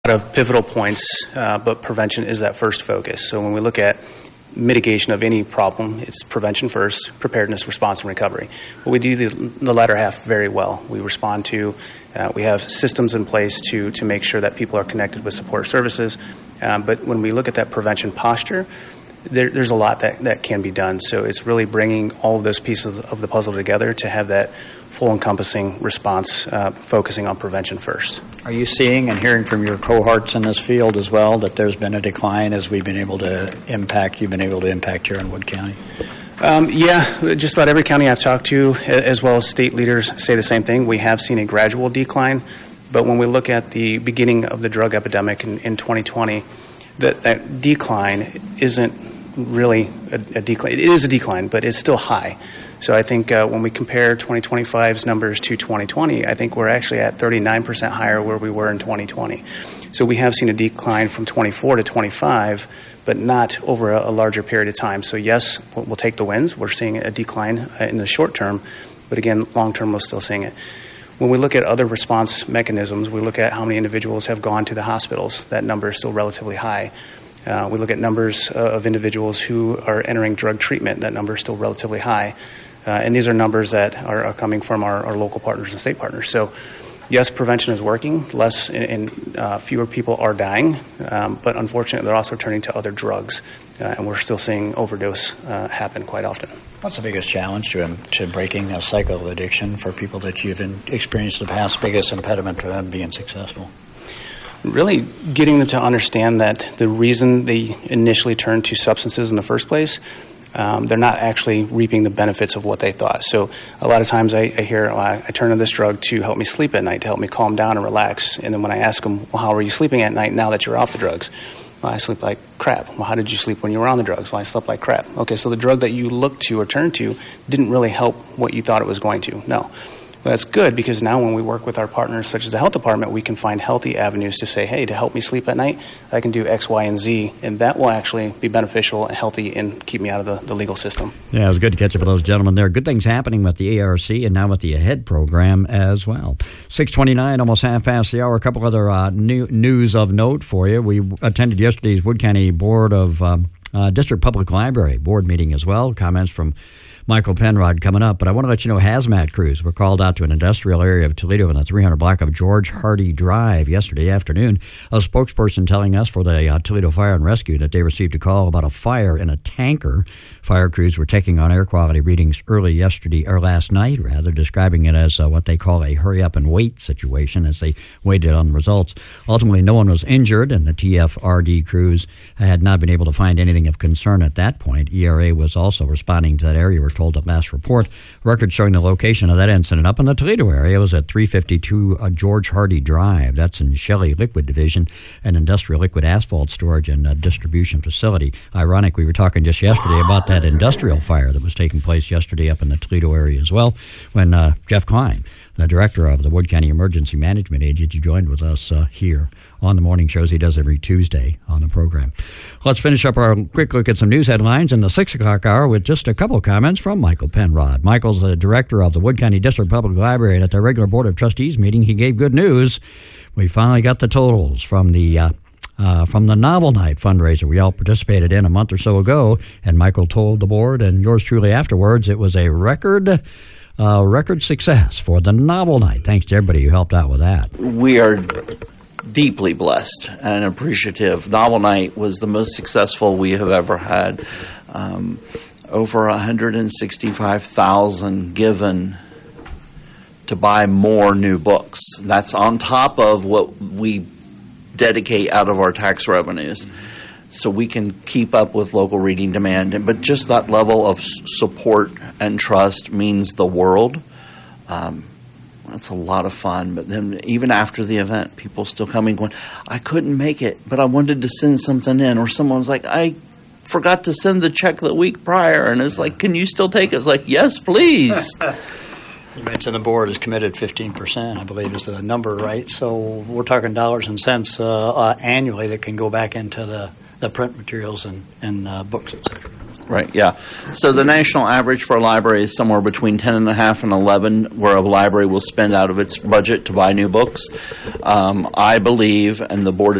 of pivotal points, but prevention is that first focus. So when we look at mitigation of any problem, it's prevention first, preparedness, response, and recovery. But we do the latter half very well. We respond to, we have systems in place to make sure that people are connected with support services. But when we look at that prevention posture, there's a lot that can be done. So it's really bringing all of those pieces of the puzzle together to have that full encompassing response, focusing on prevention first. Are you seeing and hearing from your cohorts in this field as well that there's been a decline as you've been able to impact here in Wood County? Yeah, just about every county I've talked to, as well as state leaders, say the same thing. We have seen a gradual decline, but when we look at the beginning of the drug epidemic in 2020, that decline isn't really a decline. It is a decline, but it's still high. So I think when we compare 2025's numbers to 2020, I think we're actually at 39% higher where we were in 2020. So we have seen a decline from 24 to 25, but not over a larger period of time. So yes, we'll take the wins. We're seeing a decline in the short term, but again, long term, we're still seeing it. When we look at other response mechanisms, we look at how many individuals have gone to the hospitals. That number is still relatively high. We look at numbers of individuals who are entering drug treatment. That number is still relatively high. And these are numbers that are coming from our local partners and state partners. So, yes, prevention is working. Less and fewer people are dying. But unfortunately, they're also turning to other drugs. And we're still seeing overdose happen quite often. What's the biggest challenge to breaking a cycle of addiction for people that you've experienced in the past, biggest impediment to them being successful? Really getting them to understand that the reason they initially turned to substances in the first place, they're not actually reaping the benefits of what they thought. So a lot of times I hear, I turn to this drug to help me sleep at night, to help me calm down and relax. And then when I ask them, well, how are you sleeping at night now that you're off the drugs? Well, I sleep like crap. Well, how did you sleep when you were on the drugs? Well, I slept like crap. Okay, so the drug that you looked to or turned to didn't really help what you thought it was going to. No. Well, that's good because now when we work with our partners, such as the health department, we can find healthy avenues to say, hey, to help me sleep at night, I can do X, Y, and Z, and that will actually be beneficial and healthy and keep me out of the legal system. Yeah, it was good to catch up with those gentlemen there. Good things happening with the ARC and now with the AHEAD program as well. 6:29, almost half past the hour. A couple other news of note for you. We attended yesterday's Wood County Board of District Public Library board meeting as well. Comments from Michael Penrod coming up, but I want to let you know hazmat crews were called out to an industrial area of Toledo in the 300 block of George Hardy Drive yesterday afternoon. A spokesperson telling us for the Toledo Fire and Rescue that they received a call about a fire in a tanker. Fire crews were taking on air quality readings last night, describing it as what they call a hurry up and wait situation as they waited on the results. Ultimately, no one was injured, and the TFRD crews had not been able to find anything of concern at that point. ERA was also responding to that area. We're told at last report. Records showing the location of that incident up in the Toledo area was at 352 George Hardy Drive. That's in Shelley Liquid Division, an industrial liquid asphalt storage and distribution facility. Ironic, we were talking just yesterday about that industrial fire that was taking place yesterday up in the Toledo area as well, when Jeff Klein, the director of the Wood County Emergency Management Agency, joined with us here on the morning shows he does every Tuesday on the program. Let's finish up our quick look at some news headlines in the 6 o'clock hour with just a couple of comments from Michael Penrod. Michael's the director of the Wood County District Public Library, and at their regular Board of Trustees meeting, he gave good news. We finally got the totals from the Novel Night fundraiser we all participated in a month or so ago, and Michael told the board and yours truly afterwards it was a record success for the Novel Night. Thanks to everybody who helped out with that. We are deeply blessed and appreciative. Novel Night was the most successful we have ever had. Over $165,000 given to buy more new books. That's on top of what we dedicate out of our tax revenues. So we can keep up with local reading demand. But just that level of support and trust means the world. That's a lot of fun. But then even after the event, people still coming going, I couldn't make it, but I wanted to send something in. Or someone's like, I forgot to send the check the week prior. And it's like, can you still take it? It's like, yes, please. You mentioned the board is committed 15%, I believe is the number, right? So we're talking dollars and cents annually that can go back into the print materials and books, et cetera. Right, yeah. So the national average for a library is somewhere between 10.5 and 11, where a library will spend out of its budget to buy new books. I believe, and the Board of